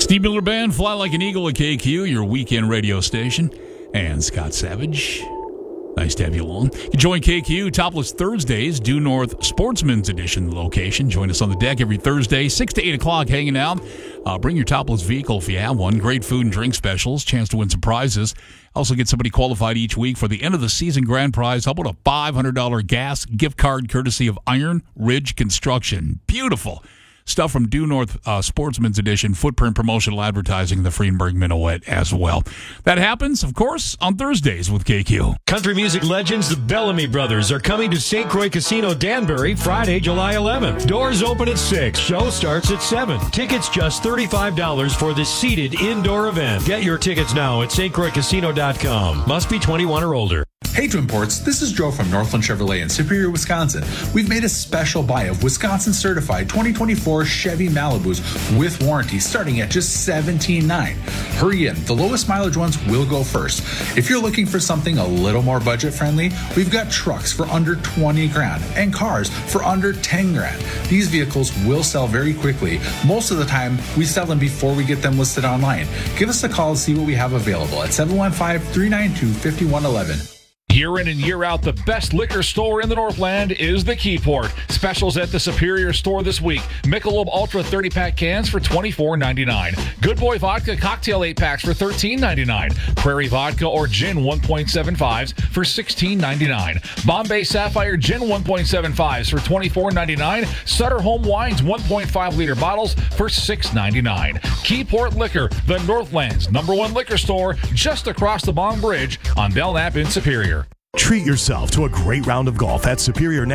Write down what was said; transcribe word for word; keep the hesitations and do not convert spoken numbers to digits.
Steve Miller Band, Fly Like an Eagle at K Q, your weekend radio station. And Scott Savage. Nice to have you along. You can join K Q Topless Thursdays, Due North Sportsman's Edition location. Join us on the deck every Thursday, six to eight o'clock, hanging out. Uh, bring your topless vehicle if you have one. Great food and drink specials, chance to win some prizes. Also get somebody qualified each week for the end of the season grand prize. How about a five hundred dollars gas gift card courtesy of Iron Ridge Construction? Beautiful stuff from Due North uh, Sportsman's Edition, footprint promotional advertising, the Freenberg Minuet as well. That happens, of course, on Thursdays with K Q. Country music legends, the Bellamy Brothers, are coming to Saint Croix Casino Danbury Friday, July eleventh. Doors open at six. Show starts at seven. Tickets just thirty-five dollars for this seated indoor event. Get your tickets now at st croix casino dot com. Must be twenty-one or older. Hey Twin Ports, this is Joe from Northland Chevrolet in Superior, Wisconsin. We've made a special buy of Wisconsin certified twenty twenty-four Chevy Malibus with warranty starting at just seventeen nine. Hurry in, the lowest mileage ones will go first. If you're looking for something a little more budget friendly, we've got trucks for under twenty grand and cars for under ten grand. These vehicles will sell very quickly. Most of the time, we sell them before we get them listed online. Give us a call to see what we have available at seven one five, three nine two, five one one one. Year in and year out, the best liquor store in the Northland is the Keyport. Specials at the Superior store this week. Michelob Ultra thirty-pack cans for twenty-four ninety-nine. Good Boy Vodka cocktail eight packs for thirteen ninety-nine. Prairie Vodka or Gin one point seven fives for sixteen ninety-nine. Bombay Sapphire Gin one point seven fives for twenty-four ninety-nine. Sutter Home Wines one point five liter bottles for six ninety-nine. Keyport Liquor, the Northland's number one liquor store, just across the Bond Bridge on Belknap in Superior. Treat yourself to a great round of golf at Superior